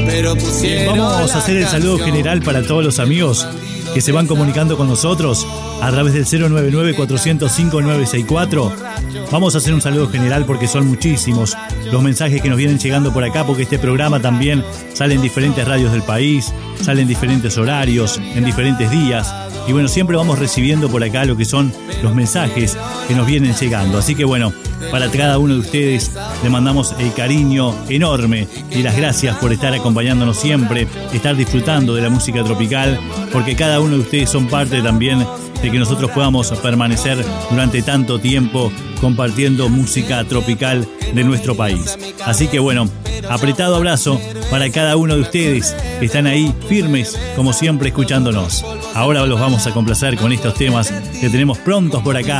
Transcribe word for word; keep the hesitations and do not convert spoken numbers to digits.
Bien, vamos a hacer el saludo general para todos los amigos que se van comunicando con nosotros a través del cero nueve nueve, cuatrocientos cinco, nueve seis cuatro. Vamos a hacer un saludo general porque son muchísimos los mensajes que nos vienen llegando por acá, porque este programa también sale en diferentes radios del país, sale en diferentes horarios, en diferentes días. Y bueno, siempre vamos recibiendo por acá lo que son los mensajes que nos vienen llegando. Así que bueno, para cada uno de ustedes le mandamos el cariño enorme y las gracias por estar acompañándonos siempre, estar disfrutando de la música tropical, porque cada uno de ustedes son parte también de que nosotros podamos permanecer durante tanto tiempo compartiendo música tropical de nuestro país. Así que bueno, apretado abrazo para cada uno de ustedes que están ahí firmes, como siempre, escuchándonos. Ahora los vamos a complacer con estos temas que tenemos prontos por acá